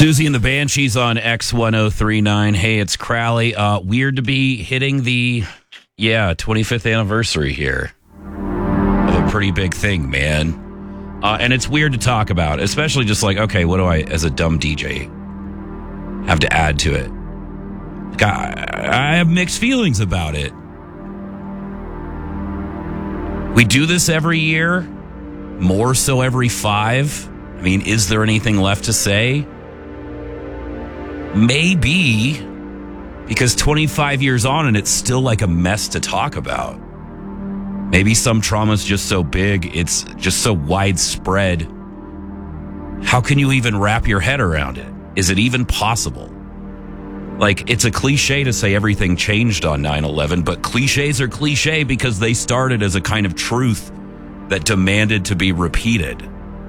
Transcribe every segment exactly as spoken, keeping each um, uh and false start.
Susie and the Banshees on X ten thirty-nine. Hey, it's Crowley. Uh, weird to be hitting the, yeah, twenty-fifth anniversary here of a pretty big thing, man. Uh, and it's weird to talk about, especially just like, okay, what do I, as a dumb D J, have to add to it? Like, I, I have mixed feelings about it. We do this every year, more so every five. I mean, is there anything left to say? Maybe, because twenty-five years on and it's still like a mess to talk about. Maybe some trauma's just so big, it's just so widespread. How can you even wrap your head around it? Is it even possible? Like, it's a cliche to say everything changed on nine eleven, but cliches are cliche because they started as a kind of truth that demanded to be repeated.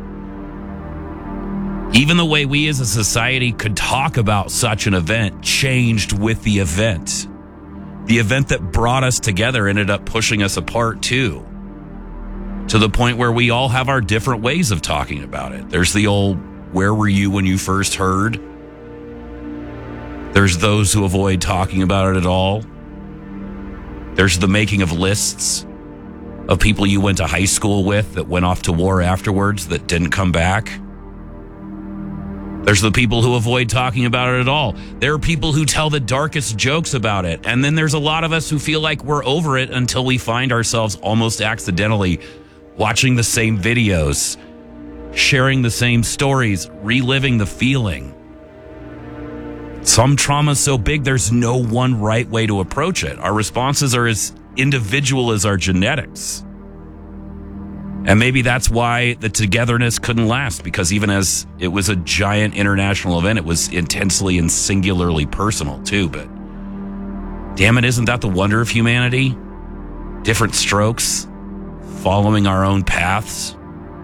Even the way we as a society could talk about such an event changed with the event. The event that brought us together ended up pushing us apart too, to the point where we all have our different ways of talking about it. There's the old, where were you when you first heard? There's those who avoid talking about it at all. There's the making of lists of people you went to high school with that went off to war afterwards that didn't come back. There's the people who avoid talking about it at all. There are people who tell the darkest jokes about it. And then there's a lot of us who feel like we're over it until we find ourselves almost accidentally watching the same videos, sharing the same stories, reliving the feeling. Some trauma's so big, there's no one right way to approach it. Our responses are as individual as our genetics. And maybe that's why the togetherness couldn't last, because even as it was a giant international event, it was intensely and singularly personal too. But damn it, isn't that the wonder of humanity? Different strokes, following our own paths.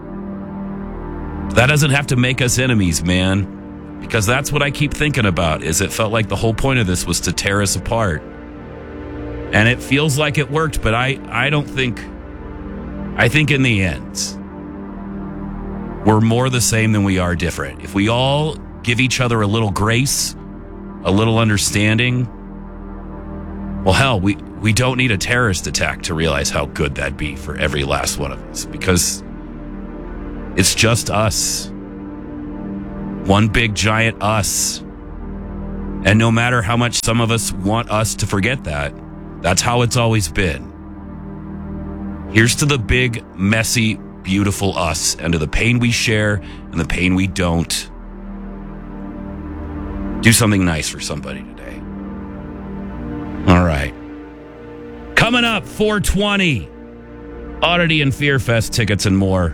That doesn't have to make us enemies, man, because that's what I keep thinking about, is it felt like the whole point of this was to tear us apart. And it feels like it worked, but I, I don't think... I think in the end, we're more the same than we are different. If we all give each other a little grace, a little understanding, well, hell, we, we don't need a terrorist attack to realize how good that'd be for every last one of us, because it's just us. One big giant us. And no matter how much some of us want us to forget that, that's how it's always been. Here's to the big, messy, beautiful us, and to the pain we share and the pain we don't. Do something nice for somebody today. All right. Coming up, four twenty. Oddity and Fear Fest tickets and more.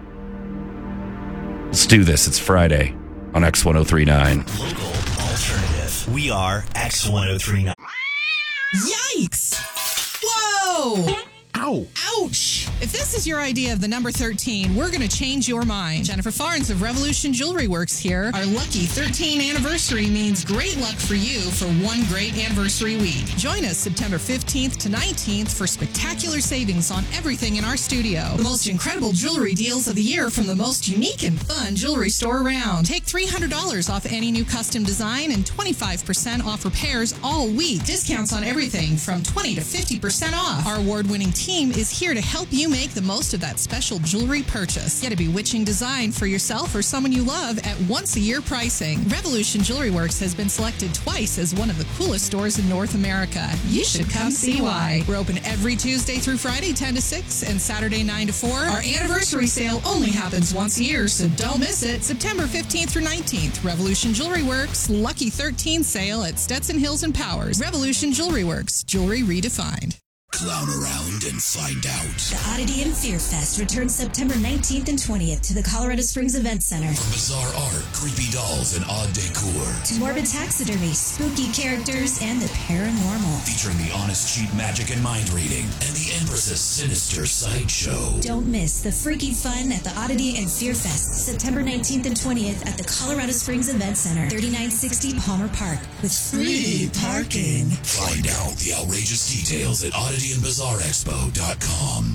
Let's do this. It's Friday on X ten thirty-nine. Local alternative. We are X ten thirty-nine. Yikes! Whoa! Ow. Ouch! If this is your idea of the number thirteen, we're going to change your mind. Jennifer Farnes of Revolution Jewelry Works here. Our lucky thirteen anniversary means great luck for you for one great anniversary week. Join us September fifteenth to nineteenth for spectacular savings on everything in our studio. The most incredible jewelry deals of the year from the most unique and fun jewelry store around. Take three hundred dollars off any new custom design and twenty-five percent off repairs all week. Discounts on everything from twenty to fifty percent off. Our award-winning team is here to help you make the most of that special jewelry purchase. Get a bewitching design for yourself or someone you love at once-a-year pricing. Revolution Jewelry Works has been selected twice as one of the coolest stores in North America. You should come see why. We're open every Tuesday through Friday, ten to six, and Saturday, nine to four. Our anniversary sale only happens once a year, so don't miss it. September fifteenth through nineteenth, Revolution Jewelry Works, Lucky thirteen sale at Stetson Hills and Powers. Revolution Jewelry Works, jewelry redefined. Clown around and find out. The Oddity and Fear Fest returns September nineteenth and twentieth to the Colorado Springs Event Center. From bizarre art, creepy dolls, and odd decor, to morbid taxidermy, spooky characters, and the paranormal. Featuring the honest, cheap magic and mind reading, and the Empress's sinister sideshow. Don't miss the freaky fun at the Oddity and Fear Fest, September nineteenth and twentieth at the Colorado Springs Event Center, thirty-nine sixty Palmer Park, with free parking. Find out the outrageous details at oddity and bizarre expo dot com.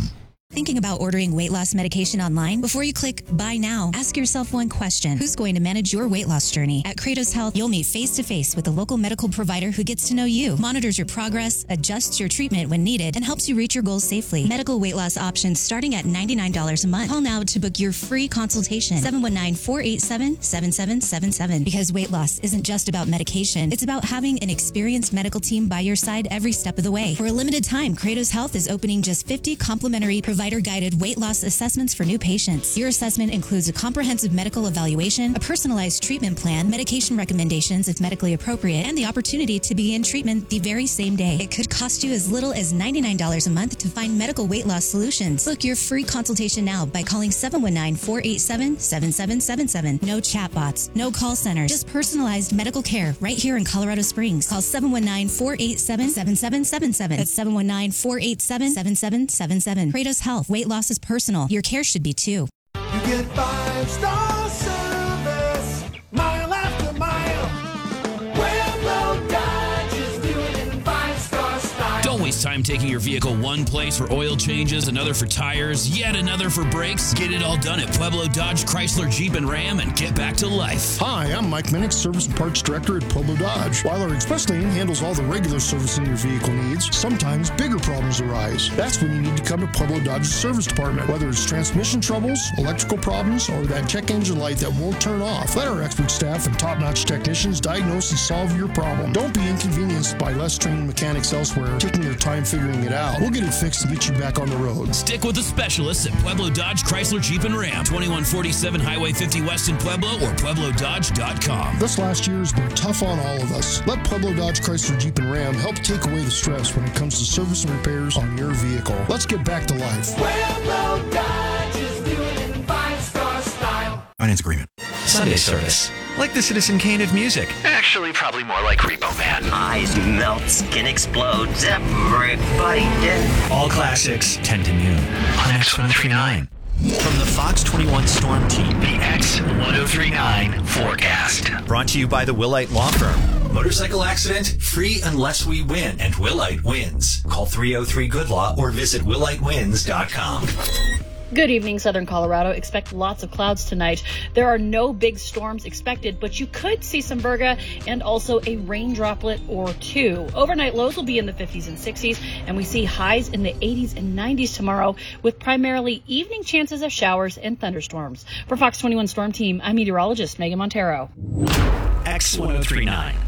Thinking about ordering weight loss medication online? Before you click buy now, ask yourself one question. Who's going to manage your weight loss journey? At Kratos Health, you'll meet face-to-face with a local medical provider who gets to know you, monitors your progress, adjusts your treatment when needed, and helps you reach your goals safely. Medical weight loss options starting at ninety-nine dollars a month. Call now to book your free consultation. seven one nine, four eight seven, seven seven seven seven. Because weight loss isn't just about medication. It's about having an experienced medical team by your side every step of the way. For a limited time, Kratos Health is opening just fifty complimentary provider-guided weight loss assessments for new patients. Your assessment includes a comprehensive medical evaluation, a personalized treatment plan, medication recommendations if medically appropriate, and the opportunity to begin treatment the very same day. It could cost you as little as ninety-nine dollars a month to find medical weight loss solutions. Book your free consultation now by calling seven one nine, four eight seven, seven seven seven seven. No chatbots, no call centers, just personalized medical care right here in Colorado Springs. Call seven one nine, four eight seven, seven seven seven seven. That's seven one nine, four eight seven, seven seven seven seven. Kratos Health. Weight loss is personal. Your care should be too. You get five-star service, mile after mile. Pueblo Dodge is doing it in five-star style. Don't waste time taking your vehicle one place for oil changes, another for tires, yet another for brakes. Get it all done at Pueblo Dodge, Chrysler, Jeep, and Ram and get back to life. Hi, I'm Mike Minnick, Service and Parts Director at Pueblo Dodge. While our express lane handles all the regular servicing your vehicle needs, sometimes bigger problems arise. That's when you need to come to Pueblo Dodge's service department. Whether it's transmission troubles, electrical problems, or that check engine light that won't turn off, let our expert staff and top-notch technicians diagnose and solve your problem. Don't be inconvenienced by less trained mechanics elsewhere taking their time figuring it out. We'll get it fixed and get you back on the road. Stick with the specialists at Pueblo Dodge, Chrysler, Jeep, and Ram. twenty-one forty-seven Highway fifty West in Pueblo or pueblo dodge dot com. This last year has been tough on all of us. Let Pueblo Dodge, Chrysler, Jeep, and Ram help take away the stress when it comes to service and repairs on your vehicle. Let's get back to life. Pueblo Dodge is doing it in five-star style. Finance agreement. Sunday service. Like the Citizen Kane of music. Actually, probably more like Repo Man. Eyes melt, skin explodes, everybody dead. All classics, ten to noon on X one thirty-nine. From the Fox twenty-one Storm Team, The X one thirty-nine Forecast. brought to you by the Willite Law Firm. Motorcycle accident, free unless we win, and Willite wins. Call three oh three good law or visit willite wins dot com. Good evening, Southern Colorado. Expect lots of clouds tonight. There are no big storms expected, but you could see some virga and also a rain droplet or two. Overnight lows will be in the fifties and sixties, and we see highs in the eighties and nineties tomorrow with primarily evening chances of showers and thunderstorms. For Fox twenty-one Storm Team, I'm meteorologist Megan Montero. X one thirty-nine.